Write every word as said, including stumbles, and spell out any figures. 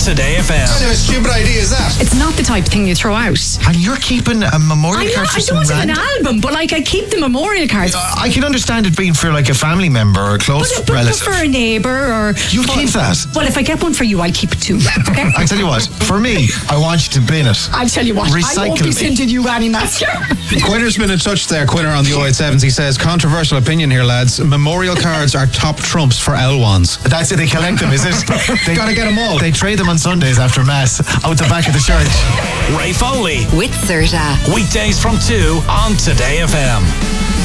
Today F M. What kind of a stupid idea is that? It's not the type of thing you throw out. And you're keeping a memorial I'm card not, for I some don't have an random... album, but like I keep the memorial cards. I can understand it being for like a family member or a close But, but relative. for a neighbour or... You keep that. Well, if I get one for you, I'll keep it too. Okay? I tell you what, for me, I want you to bin it. I'll tell you what, I won't Recycle be me. sending you any mascara. Quinner's been in touch there, Quinner on the oh eight sevens. He says, controversial opinion here, lads. Memorial cards are top trumps for L ones. That's it, they collect them, is it? They Gotta get them all. They trade them on Sundays after Mass, out the back of the church. Ray Foley. With Serta. Weekdays from two on Today F M.